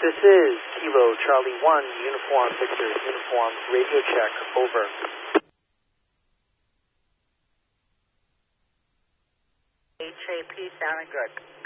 This is Kilo Charlie 1, Uniform Victor, Uniform, radio check, over. HAP sounding good.